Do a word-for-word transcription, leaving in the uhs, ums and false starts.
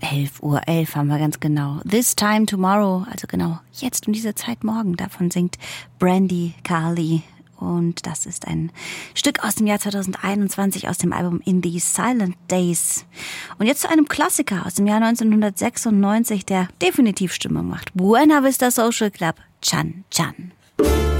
elf Uhr elf haben wir ganz genau. This Time Tomorrow, also genau jetzt um diese Zeit morgen. Davon singt Brandi Carlile. Und das ist ein Stück aus dem Jahr zweitausendeinundzwanzig aus dem Album In These Silent Days. Und jetzt zu einem Klassiker aus dem Jahr neunzehnhundertsechsundneunzig, der definitiv Stimmung macht. Buena Vista Social Club, Chan Chan.